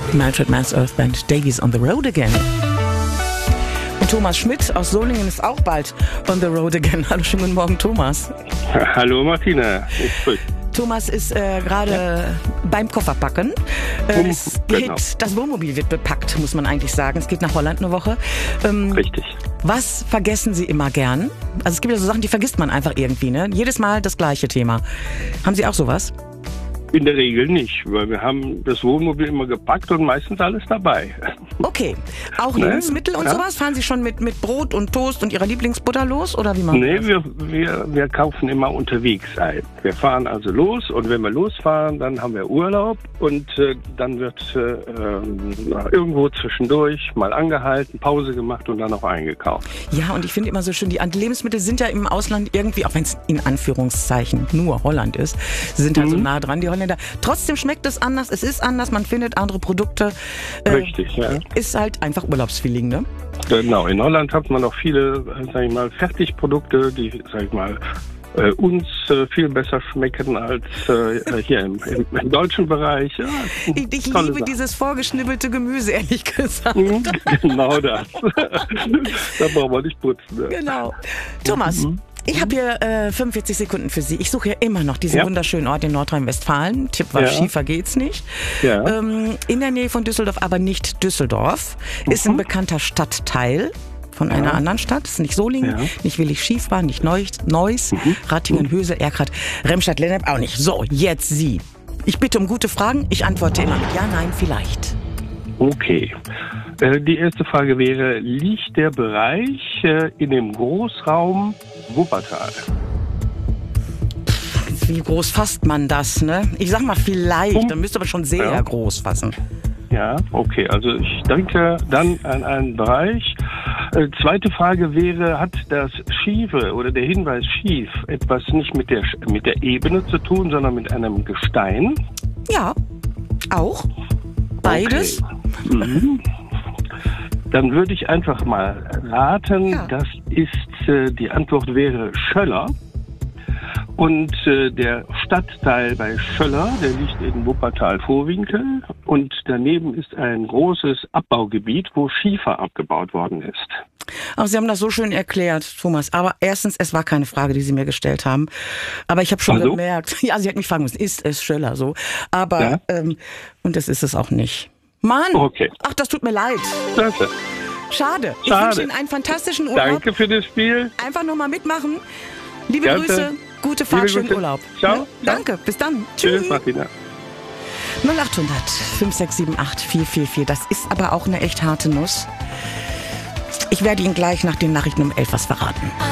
Manfred Mann's Earth Band, Davies on the Road Again. Und Thomas Schmidt aus Solingen ist auch bald on the road again. Hallo, schönen guten Morgen, Thomas. Hallo, Martina. Thomas ist gerade beim Kofferpacken. Genau. Das Wohnmobil wird bepackt, muss man eigentlich sagen. Es geht nach Holland eine Woche. Richtig. Was vergessen Sie immer gern? Also es gibt ja so Sachen, die vergisst man einfach irgendwie, ne? Jedes Mal das gleiche Thema. Haben Sie auch sowas? In der Regel nicht, weil wir haben das Wohnmobil immer gepackt und meistens alles dabei. Okay. Auch Lebensmittel und sowas? Fahren Sie schon mit Brot und Toast und Ihrer Lieblingsbutter los? Oder wie machen Nee, Sie das? wir kaufen immer unterwegs ein. Wir fahren also los und wenn wir losfahren, dann haben wir Urlaub und dann wird irgendwo zwischendurch mal angehalten, Pause gemacht und dann auch eingekauft. Ja, und ich finde immer so schön, die Lebensmittel sind ja im Ausland irgendwie, auch wenn es in Anführungszeichen nur Holland ist, sie sind halt so nah dran, die Holländer. Trotzdem schmeckt es anders, es ist anders, man findet andere Produkte. Richtig, ja. Ist halt einfach Urlaubsfeeling, ne? Genau, in Holland hat man auch viele, sag ich mal, Fertigprodukte, die, sag ich mal, uns viel besser schmecken als hier im deutschen Bereich. Ja, ich liebe dieses vorgeschnibbelte Gemüse, ehrlich gesagt. Genau das. Da brauchen wir nicht putzen. Ne? Genau. Thomas, ich habe hier 45 Sekunden für Sie. Ich suche ja immer noch diesen wunderschönen Ort in Nordrhein-Westfalen. Tipp war, Schiefer geht's nicht. Ja. In der Nähe von Düsseldorf, aber nicht Düsseldorf. Ist ein bekannter Stadtteil von einer anderen Stadt. Ist nicht Solingen, nicht Willig-Schiefbahn, nicht Neuss, Rattingen, Hösel, Erkrath, Remstadt, Lennep auch nicht. So, jetzt Sie. Ich bitte um gute Fragen. Ich antworte immer mit Ja, Nein, vielleicht. Okay. Die erste Frage wäre, liegt der Bereich in dem Großraum Wuppertal? Wie groß fasst man das, ne? Ich sag mal vielleicht, dann müsst ihr aber schon sehr groß fassen. Ja, okay, also ich denke dann an einen Bereich. Zweite Frage wäre, hat das Schiefe oder der Hinweis schief etwas nicht mit der Ebene zu tun, sondern mit einem Gestein? Ja, auch. Beides. Okay. Dann würde ich einfach mal raten, das ist, die Antwort wäre Schöller. Und der Stadtteil bei Schöller, der liegt in Wuppertal-Vohwinkel. Und daneben ist ein großes Abbaugebiet, wo Schiefer abgebaut worden ist. Ach, Sie haben das so schön erklärt, Thomas. Aber erstens, es war keine Frage, die Sie mir gestellt haben. Aber ich habe schon gemerkt, Sie hätten mich fragen müssen, ist es Schöller so? Aber, und das ist es auch nicht. Mann! Okay. Ach, das tut mir leid. Klasse. Schade. Ich wünsche Ihnen einen fantastischen Urlaub. Danke für das Spiel. Einfach nochmal mitmachen. Liebe Grüße, gute Fahrt, schönen Urlaub. Ciao. Ja? Danke, bis dann. Tschüss, Martina. 0800 5678 444. Das ist aber auch eine echt harte Nuss. Ich werde Ihnen gleich nach den Nachrichten um 11 was verraten.